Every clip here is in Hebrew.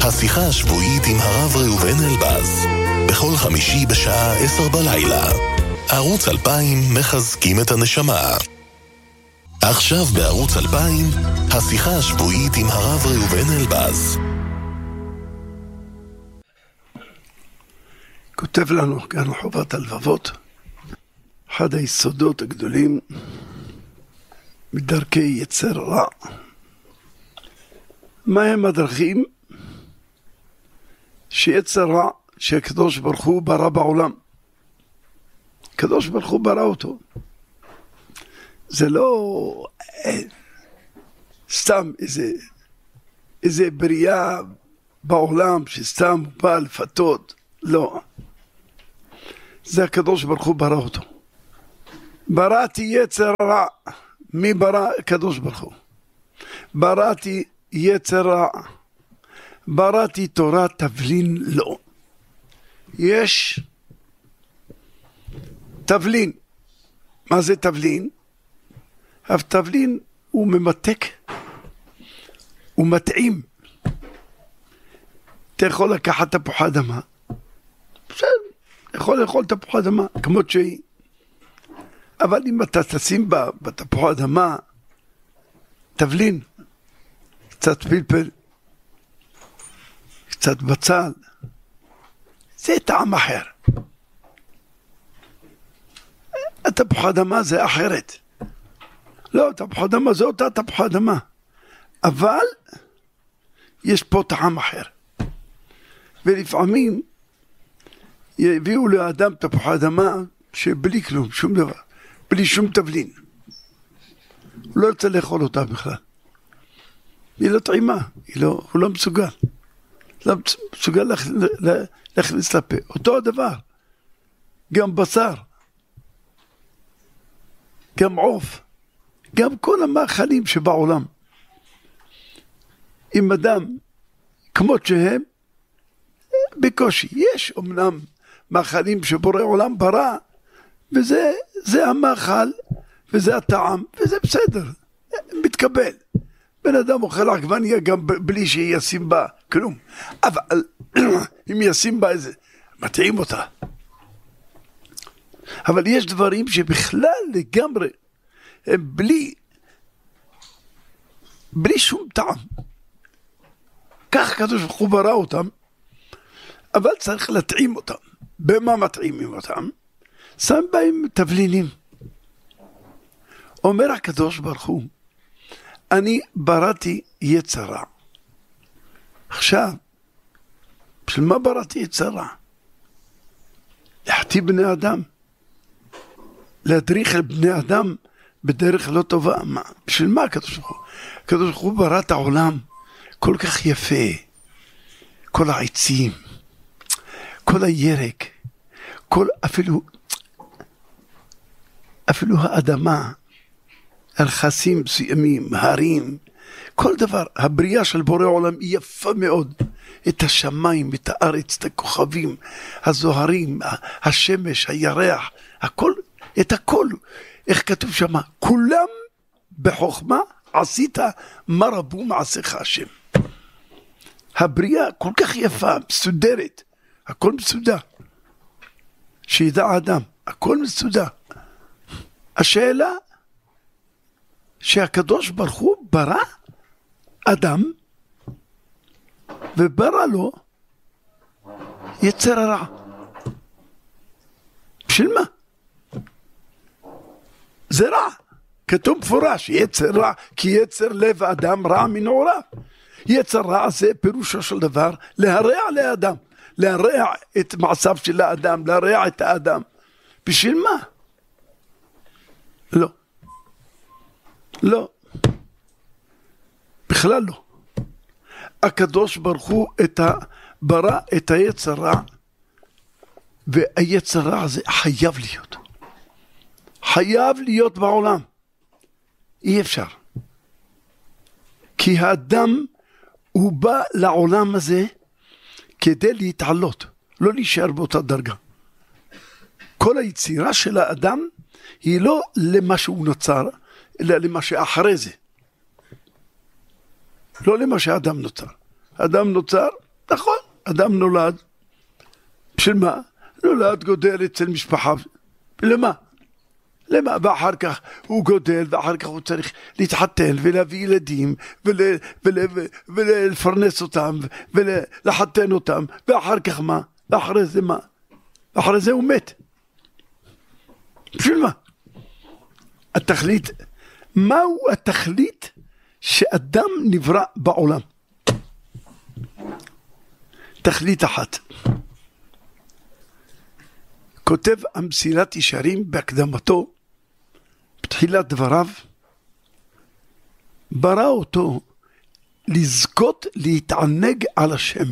השיחה השבועית עם הרב ראובן אלבז, בכל חמישי בשעה 10 בלילה. ערוץ 2000 מחזקים את הנשמה. עכשיו בערוץ 2000, השיחה השבועית עם הרב ראובן אלבז. כותב לנו כאן חובת הלבבות, אחד היסודות הגדולים בדרכי יצר רע. מה הם הדרכים שיצר רע שהקדוש ברוך הוא ברא בעולם? הקדוש ברוך הוא ברא אותו. זה לא סתם איזה בריאה בעולם שסתם בא לפתות. לא. זה הקדוש ברוך הוא ברא אותו. בראתי יצר רע. מי ברא? הקדוש ברוך הוא. בראתי יצר רע. בראתי תורה תבלין לא. יש תבלין. מה זה תבלין? התבלין הוא ממתק. הוא מטעים. אתה יכול לקחת תפוחי אדמה. בסדר, יכול לאכול תפוחי אדמה כמות שהיא. אבל אם אתה תשים בתפוחי אדמה תבלין, קצת פלפל, קצת בצל, זה טעם אחר. התפוחי אדמה זה אחרת. לא, תפוחי אדמה זה אותה תפוחי אדמה, אבל יש פה טעם אחר. ולפעמים יביאו לאדם תפוחי אדמה שבלי כלום, שום דבר, בלי שום תבלין. הוא לא רוצה לאכול אותה בכלל. היא לא טעימה, הוא לא מסוגל. לא מסוגל להכניס לפה. אותו הדבר. גם בשר. גם עוף. גם כל המאכלים שבעולם. עם אדם כמות שהם, בקושי. יש אמנם מאכלים שבורא עולם ברא, וזה המאכל, וזה הטעם, וזה בסדר. מתקבל. בן אדם אוכל עגבניה גם בלי שישים בה כלום. אבל אם ישים בה איזה, מטעים אותה. אבל יש דברים שבכלל לגמרי הם בלי שום טעם. כך הקדוש ברוך הוא ברא אותם, אבל צריך לטעים אותם. במה מטעימים אותם? שם בהם תבלינים. אומר הקדוש ברוך הוא, אני בראתי יצר רע. עכשיו, בשביל מה בראתי יצר רע? להחטיא בני אדם, להדריך את בני אדם בדרך לא טובה. בשביל מה הקדוש ברוך הוא? הקדוש ברוך הוא ברא את העולם כל כך יפה, כל העצים, כל הירק, אפילו האדמה, הרכסים מסוימים, הרים, כל דבר. הבריאה של בורא עולם היא יפה מאוד. את השמיים, את הארץ, את הכוכבים, הזוהרים, השמש, הירח, הכל, את הכל. איך כתוב שם? כולם בחוכמה עשית מה רבו מעשיך השם. הבריאה כל כך יפה, מסודרת, הכל מסודר. שידע האדם, הכל מסודר. השאלה שהקדוש ברוך הוא ברא אדם וברא לו יצר הרע. בשביל מה? זה רע. כתוב מפורש, יצר רע, כי יצר לב האדם רע מנעוריו. יצר רע זה פירושו של דבר להרע לאדם, להרע את מעשיו של האדם, להרע את האדם. בשביל מה? לא. לא. בכלל לא. הקדוש ברוך הוא ברא את היצר רע, והיצר רע הזה חייב להיות. חייב להיות בעולם. אי אפשר. כי האדם הוא בא לעולם הזה כדי להתעלות, לא להישאר באותה דרגה. כל היצירה של האדם היא לא למה שהוא נוצר, אלא למה שאחרי זה. לא למה שהאדם נוצר. האדם נוצר נכון, אדם נולד, בשביל מה? נולד, גודל אצל משפחה, למה? למה? ואחר כך הוא גודל, ואחר כך הוא צריך להתחתן ולהביא ילדים ולפרנס אותם ולחתן אותם, ואחר כך מה? ואחרי זה מה? ואחרי זה הוא מת. בשביל מה? התכלית, מהו התכלית שאדם נברא בעולם? תכלית אחת. כותב המסילת ישרים בהקדמתו, בתחילת דבריו, ברא אותו לזכות להתענג על השם.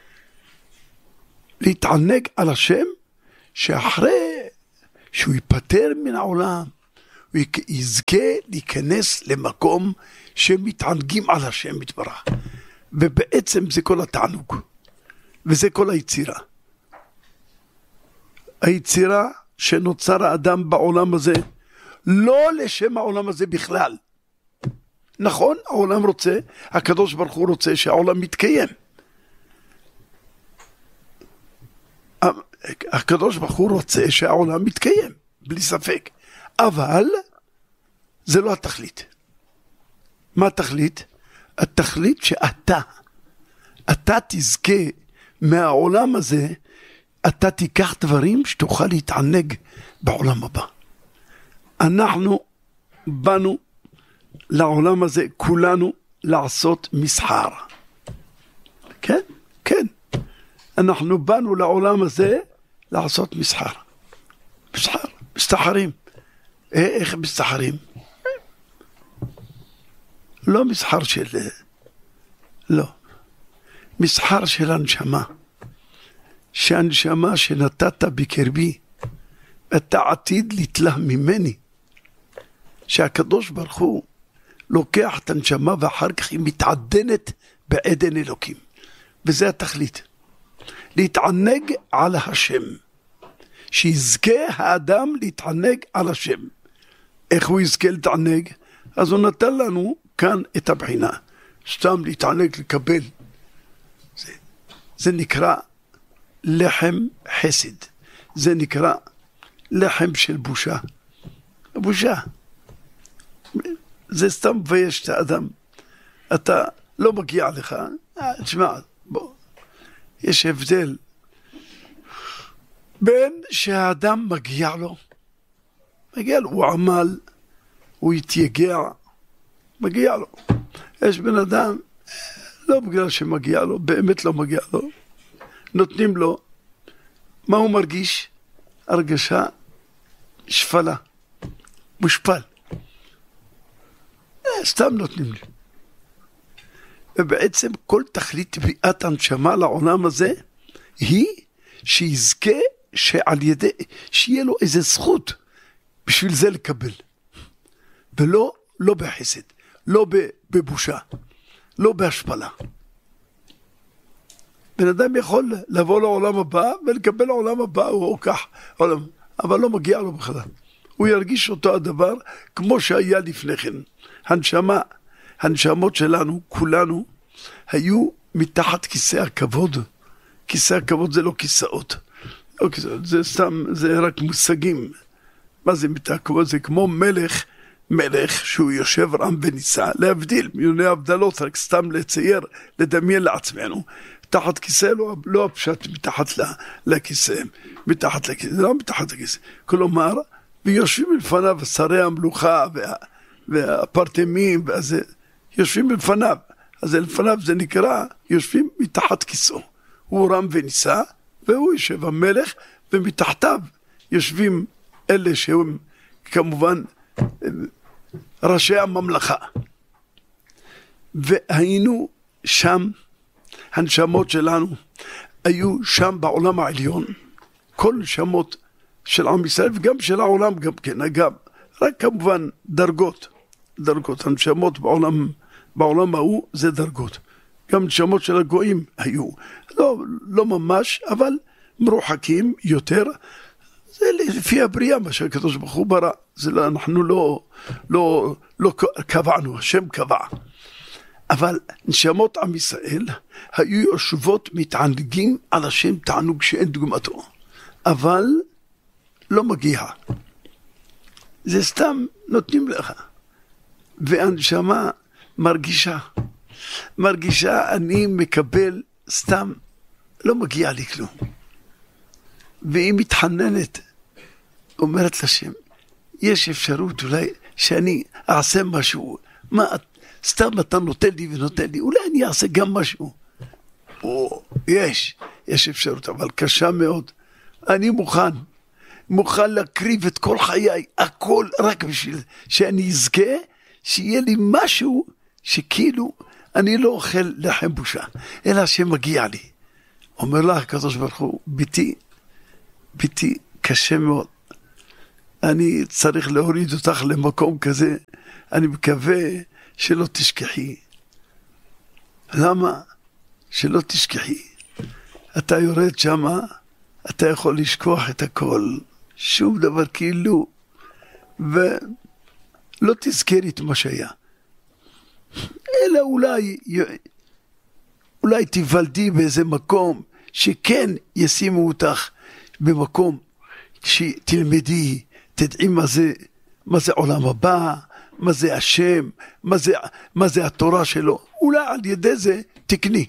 להתענג על השם שאחרי שהוא ייפטר מן העולם, הוא יזכה להיכנס למקום שמתענגים על השם יתברך. ובעצם זה כל התענוג, וזה כל היצירה. היצירה שנוצר האדם בעולם הזה, לא לשם העולם הזה בכלל. נכון, העולם רוצה, הקדוש ברוך הוא רוצה שהעולם מתקיים. הקדוש ברוך הוא רוצה שהעולם מתקיים, בלי ספק. אבל זה לא התכלית. מה התכלית? התכלית שאתה תזכה מהעולם הזה, אתה תיקח דברים שתוכל להתענג בעולם הבא. אנחנו באנו לעולם הזה כולנו לעשות מסחר. כן? כן. אנחנו באנו לעולם הזה לעשות מסחר. מסחר, מסתחרים. איך מסתחרים? לא מסחר של... לא. מסחר של הנשמה. שהנשמה שנתת בקרבי, אתה עתיד לתלה ממני. שהקדוש ברוך הוא לוקח את הנשמה ואחר כך היא מתעדנת בעדן אלוקים. וזה התכלית. להתענג על השם. שיזכה האדם להתענג על השם. איך הוא יזכה להתענג? אז הוא נתן לנו כאן את הבחינה. סתם להתענג, לקבל. זה נקרא לחם חסד. זה נקרא לחם של בושה. בושה. זה סתם מבייש את האדם. אתה לא מגיע לך. תשמע, בוא. יש הבדל בין שהאדם מגיע לו, הוא עמל, הוא יתייגע, מגיע לו. יש בן אדם, לא בגלל שמגיע לו, באמת לא מגיע לו, נותנים לו, מה הוא מרגיש? הרגשה שפלה, מושפל. סתם נותנים לי. ובעצם כל תכלית ביאת הנשמה לעולם הזה, היא שיזכה שעל ידי, שיהיה לו איזה זכות בשביל זה לקבל. ולא, לא בחסד, לא בבושה, לא בהשפלה. בן אדם יכול לבוא לעולם הבא ולקבל לעולם הבא, הוא כך, אבל לא מגיע לו בכלל. הוא ירגיש אותו הדבר כמו שהיה לפני כן. הנשמות שלנו, כולנו, היו מתחת כיסא הכבוד. כיסא הכבוד זה לא כיסאות. לא כיסאות, זה סתם, זה רק מושגים. מה זה מתחת הכבוד? זה כמו מלך שהוא יושב רם ונישא, להבדיל מיוני הבדלות, רק סתם לצייר, לדמיין לעצמנו. תחת כיסא, לא הפשט מתחת לכיסא, מתחת לכיסא, לא מתחת לכיסא. כלומר, ויושבים לפניו שרי המלוכה והפרטמים, ואז יושבים לפניו. אז לפניו זה נקרא, יושבים מתחת כיסאו. הוא רם ונישא, והוא יושב המלך, ומתחתיו יושבים אלה שהם כמובן ראשי הממלכה. והיינו שם, הנשמות שלנו היו שם בעולם העליון, כל נשמות של עם ישראל וגם של העולם גם כן, אגב, רק כמובן דרגות, הנשמות בעולם ההוא זה דרגות. גם נשמות של הגויים היו, לא ממש, אבל מרוחקים יותר. זה לפי הבריאה, מה שהקדוש ברוך הוא ברא. זה אנחנו לא קבענו, השם קבע. אבל נשמות עם ישראל היו יושבות מתענגים על השם תענוג שאין דוגמתו, אבל לא מגיע, זה סתם נותנים לך, והנשמה מרגישה אני מקבל סתם, לא מגיע לי כלום, והיא מתחננת, אומרת לשם, יש אפשרות אולי שאני אעשה משהו, מה סתם אתה נותן לי ונותן לי, אולי אני אעשה גם משהו. יש אפשרות, אבל קשה מאוד. אני מוכן להקריב את כל חיי, הכל רק בשביל שאני אזכה, שיהיה לי משהו שכאילו אני לא אוכל לחם בושה, אלא שמגיע לי. אומר לה הקדוש ברוך הוא, ביתי, קשה מאוד. אני צריך להוריד אותך למקום כזה, אני מקווה שלא תשכחי. למה? שלא תשכחי. אתה יורד שמה, אתה יכול לשכוח את הכל, שום דבר כאילו, ולא תזכרי את מה שהיה. אלא אולי תיוולדי באיזה מקום, שכן ישימו אותך במקום, שתלמדי, תדעי מה זה עולם הבא, מה זה השם, מה זה התורה שלו, אולי על ידי זה תקני.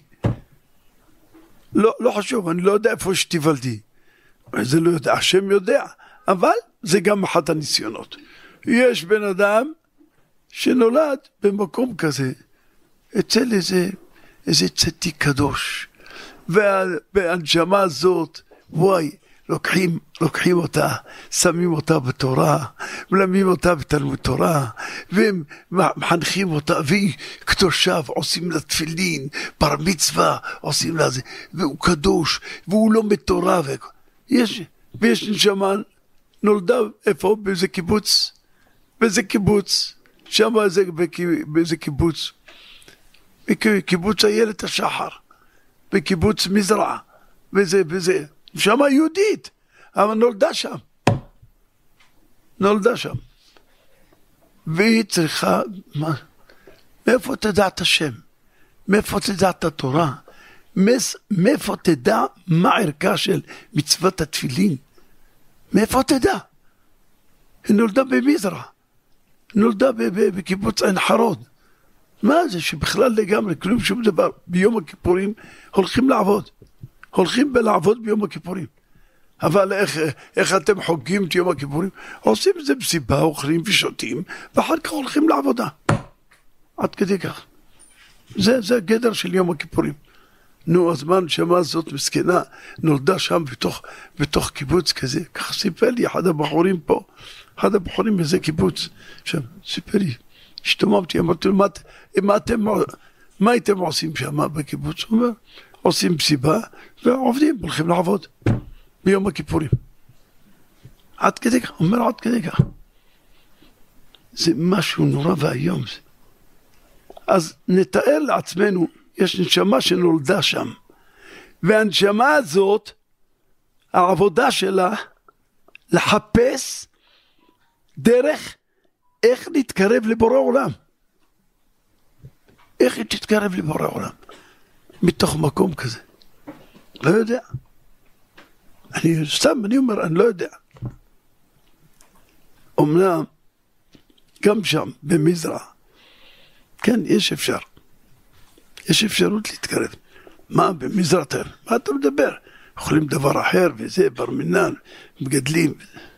לא חשוב, אני לא יודע איפה שתיוולדי, זה לא יודע, השם יודע, אבל זה גם אחת הניסיונות. יש בן אדם שנולד במקום כזה, אצל איזה צדיק קדוש, והנשמה הזאת, וואי, לוקחים אותה, שמים אותה בתורה, מלמדים אותה בתלמוד תורה, והם מחנכים אותה, והיא קדושה, עושים לה תפילין, בר מצווה, עושים לה זה, והוא קדוש, והוא לומד תורה, ויש נשמה, נולדה איפה? באיזה קיבוץ, שם באיזה קיבוץ, בקיבוץ איילת השחר, בקיבוץ מזרע, וזה, נשמה יהודית, אבל נולדה שם, והיא צריכה, מאיפה תדע את השם? מאיפה תדע את התורה? מאיפה תדע מה ערכה של מצוות התפילין? מאיפה תדע? היא נולדה במזרע, נולדה בקיבוץ עין חרוד. מה זה שבכלל לגמרי, כלום שום דבר, ביום הכיפורים הולכים לעבוד ביום הכיפורים. אבל איך אתם חוגגים את יום הכיפורים? עושים את זה בסיבה, אוכלים ושותים, ואחר כך הולכים לעבודה. עד כדי כך. זה הגדר של יום הכיפורים. נו, הזמן שמה זאת מסכנה, נולדה שם בתוך קיבוץ כזה. כך סיפר לי אחד הבחורים פה, באיזה קיבוץ, שם, סיפר לי, השתוממתי, אמרתי לו, מה הייתם עושים שם בקיבוץ? הוא אומר, עושים מסיבה ועובדים, הולכים לעבוד ביום הכיפורים. עד כדי כך, אומר עד כדי כך. זה משהו נורא והיום. אז נתאר לעצמנו, יש נשמה שנולדה שם, והנשמה הזאת, העבודה שלה, לחפש דרך איך להתקרב לבורא עולם. איך היא תתקרב לבורא עולם? מתוך מקום כזה. לא יודע. אני אומר, אני לא יודע. אומנם, גם שם, במזרע, כן, יש אפשרות להתקרב. מה, במזרע תר? מה אתה מדבר? אוכלים דבר אחר, וזה, בר מינן, מגדלים.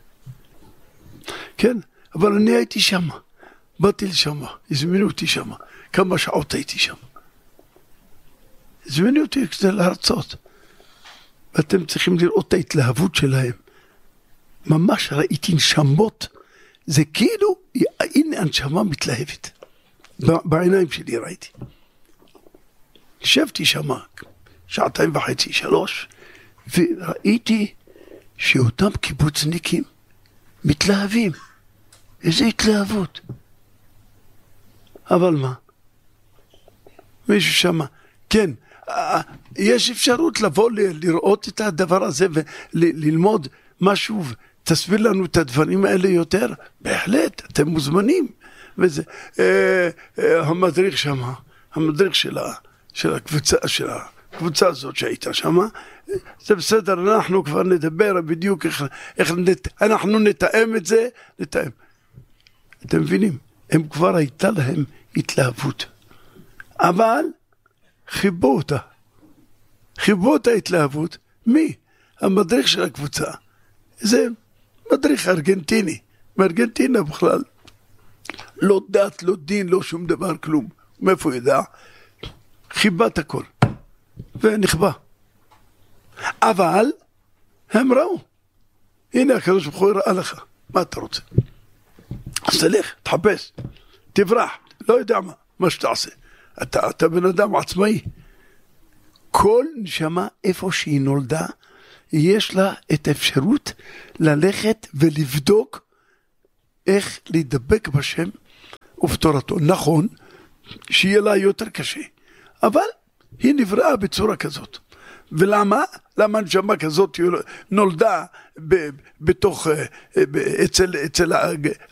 כן, אבל אני הייתי שם. באתי לשם, הזמינו אותי שם. כמה שעות הייתי שם. הזמינו אותי כדי להרצות. ואתם צריכים לראות את ההתלהבות שלהם. ממש ראיתי נשמות. זה כאילו, הנה הנשמה מתלהבת. בעיניים שלי ראיתי. ישבתי שם, 2.5, 3, וראיתי שאותם קיבוצניקים מתלהבים. איזה התלהבות. אבל מה? מישהו שם, כן, יש אפשרות לבוא לראות את הדבר הזה וללמוד משהו, תסביר לנו את הדברים האלה יותר? בהחלט, אתם מוזמנים. וזה, המדריך שם, המדריך של הקבוצה הזאת שהייתה שם, זה בסדר, אנחנו כבר נדבר בדיוק איך אנחנו נתאם את זה, נתאם. אתם מבינים? הם כבר הייתה להם התלהבות, אבל חיבו אותה התלהבות. מי? המדריך של הקבוצה. זה מדריך ארגנטיני, מארגנטינה בכלל. לא דת, לא דין, לא שום דבר, כלום. מאיפה ידע? חיבה את הכל. ונכבה. אבל הם ראו. הנה הקדוש ברוך הוא הראה לך. מה אתה רוצה? אז תלך, תחפש, תברח, לא יודע מה שתעשה. אתה בן אדם עצמאי. כל נשמה איפה שהיא נולדה, יש לה את האפשרות ללכת ולבדוק איך להידבק בשם ובתורתו. נכון, שיהיה לה יותר קשה, אבל היא נבראה בצורה כזאת. ולמה? למה נשמה כזאת נולדה בתוך, אצל